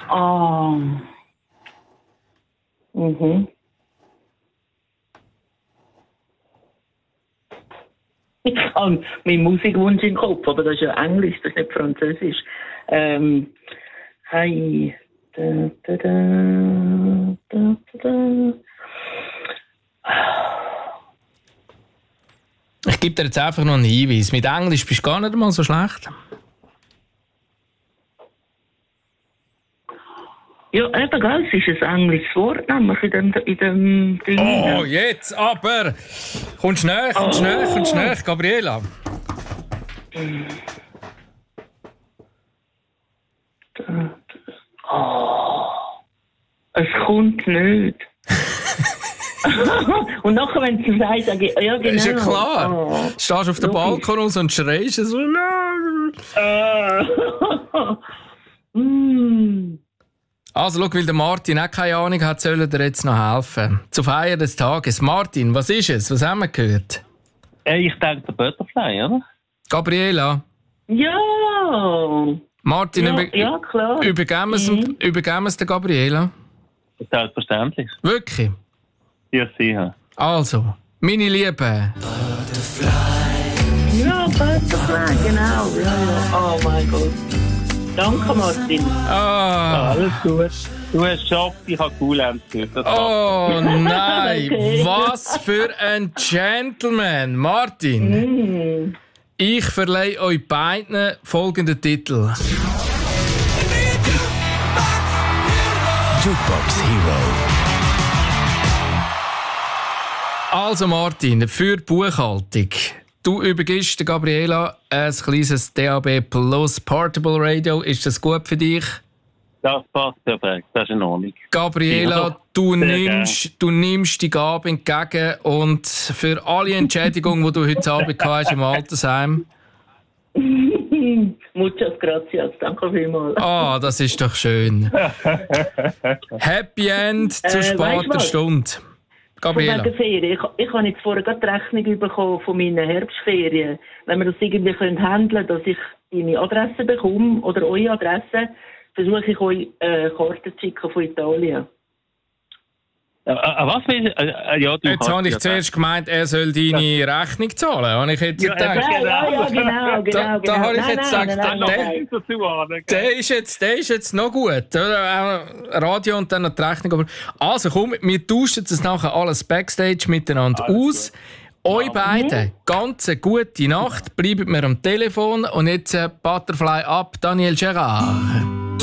Ah. Mhm. Ich habe meinen Musikwunsch im Kopf, aber das ist ja Englisch, das ist nicht Französisch. Hi. Da, da, da, da, da. Ich gebe dir jetzt einfach noch einen Hinweis. Mit Englisch bist du gar nicht mal so schlecht. Ja, eben, gell, es ist ein englisches Wort, nämlich in dem Ding. Oh, jetzt aber! Kommst näher, kommst näher, Gabriela. Oh, es kommt nicht. Und nachher, wenn sie sagt, sage ich, ja, genau. Ist ja klar. Oh. Stehst auf dem Balkon raus und schreist so. Also, schau, weil der Martin auch keine Ahnung hat, soll er dir jetzt noch helfen. Zur Feier des Tages. Martin, was ist es? Was haben wir gehört? Ich denke, der Butterfly, oder? Gabriela? Ja! Martin, ja, klar. Übergeben wir es der Gabriela? Selbstverständlich. Wirklich? Ja, sicher. Also, meine Liebe. Ja, Butterfly, genau. Ja. Oh mein Gott. Danke, Martin. Alles gut. Du hast geschafft, ich habe cool gehört. Oh nein, Okay. was für ein Gentleman. Martin, ich verleihe euch beiden folgenden Titel. Jukebox Hero. Also Martin, für die Buchhaltung. Du übergibst der Gabriela ein kleines DAB Plus Portable Radio. Ist das gut für dich? Das passt perfekt, das ist in Ordnung. Gabriela, du nimmst die Gabe entgegen und für alle Entschädigungen, die du heute Abend hast im Altersheim. Muchas gracias, danke vielmals. Ah, das ist doch schön. Happy End zu später Stunde. Gabriela. Von wegen Ferien. Ich habe jetzt vorher gerade die Rechnung bekommen von meinen Herbstferien. Wenn wir das irgendwie handeln können, dass ich deine Adresse bekomme oder eure Adresse, versuche ich euch Karten zu schicken von Italien. Was willst du? Ja, du Jetzt habe ich zuerst gemeint, er soll deine Rechnung zahlen. Habe ich jetzt gedacht. Ja, genau. Da habe ich jetzt gesagt, Nein. der ist jetzt noch gut. Oder? Radio und dann noch die Rechnung. Also komm, wir tauschen das nachher alles Backstage miteinander aus. Euch beiden, ganz eine gute Nacht. Bleibt mir am Telefon. Und jetzt Butterfly ab, Daniel Gerard.